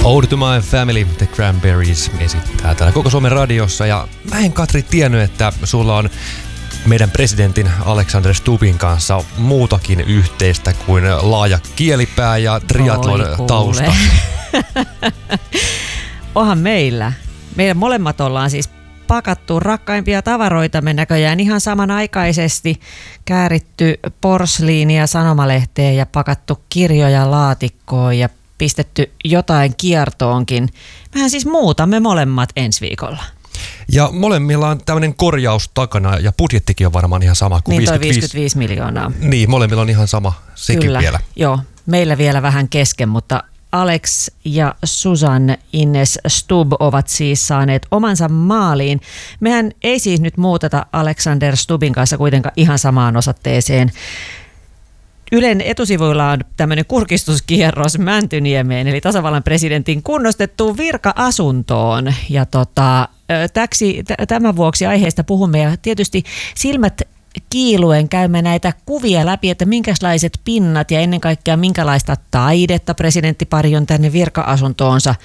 Ode to my family, The Cranberries esittää täällä Koko Suomen radiossa. Ja mä en, Katri, tiennyt, että sulla on meidän presidentin Alexander Stubbin kanssa muutakin yhteistä kuin laaja kielipää ja triathlon tausta. Onhan meillä. Meidän molemmat ollaan siis pakattu rakkaimpia tavaroitamme näköjään ihan samanaikaisesti, kääritty porsliinia sanomalehteen ja pakattu kirjoja laatikkoon ja pistetty jotain kiertoonkin. Mehän siis muutamme molemmat ensi viikolla. Ja molemmilla on tämmöinen korjaus takana ja budjettikin on varmaan ihan sama kuin niin 55 miljoonaa. Niin, molemmilla on ihan sama sekin Kyllä, vielä. Joo, meillä vielä vähän kesken, mutta Alex ja Susan Ines Stubb ovat siis saaneet omansa maaliin. Mehän ei siis nyt muuteta Alexander Stubbin kanssa kuitenkaan ihan samaan osoitteeseen. Ylen etusivuilla on tämmöinen kurkistuskierros Mäntyniemeen, eli tasavallan presidentin kunnostettuun virka-asuntoon. Ja tämän vuoksi aiheesta puhumme ja tietysti silmät kiiluen käymme näitä kuvia läpi, että minkälaiset pinnat ja ennen kaikkea minkälaista taidetta presidenttipari on tänne virka-asuntoonsa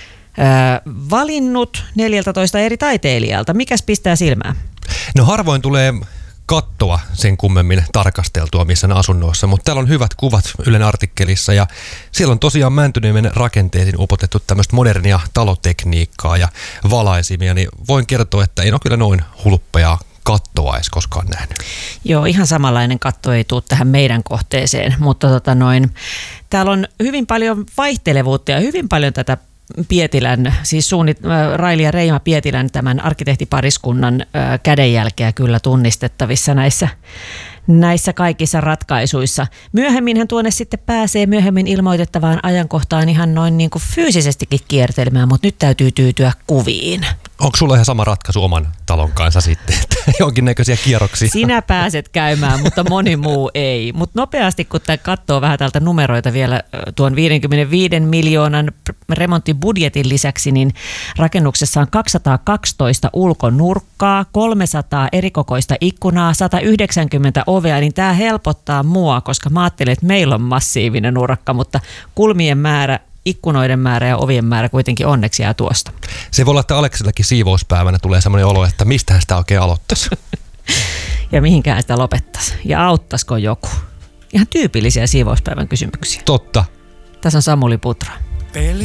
valinnut 14 eri taiteilijalta. Mikäs pistää silmään? No harvoin tulee kattoa sen kummemmin tarkasteltua missään asunnoissa, mutta täällä on hyvät kuvat Ylen artikkelissa ja siellä on tosiaan Mäntyniemen rakenteisiin upotettu tämmöistä modernia talotekniikkaa ja valaisimia, niin voin kertoa, että en ole kyllä noin hulppeaa kattoa edes koskaan nähnyt. Joo, ihan samanlainen katto ei tule tähän meidän kohteeseen, mutta täällä on hyvin paljon vaihtelevuutta ja hyvin paljon tätä Pietilän, siis Raili ja Reima Pietilän tämän arkkitehtipariskunnan kädenjälkeä kyllä tunnistettavissa näissä kaikissa ratkaisuissa. Myöhemminhän tuonne sitten pääsee myöhemmin ilmoitettavaan ajankohtaan ihan noin niin kuin fyysisestikin kiertelemään, mutta nyt täytyy tyytyä kuviin. Onko sulla ihan sama ratkaisu oman talon kanssa sitten, että jonkinnäköisiä kierroksia? Sinä pääset käymään, mutta moni muu ei. Mutta nopeasti, kun tämä katsoo vähän täältä numeroita vielä tuon 55 miljoonan remonttibudjetin lisäksi, niin rakennuksessa on 212 ulkonurkkaa, 300 erikokoista ikkunaa, 190 ovea, niin tämä helpottaa mua, koska mä ajattelen, että meillä on massiivinen nurkka, mutta kulmien määrä, ikkunoiden määrä ja ovien määrä kuitenkin onneksi jää tuosta. Se voi olla, että Aleksellekin siivouspäivänä tulee sellainen olo, että mistähän sitä oikein aloittaisi. Ja mihinkään sitä lopettaisi. Ja auttaisiko joku? Ihan tyypillisiä siivouspäivän kysymyksiä. Totta. Tässä on Samuli Putra.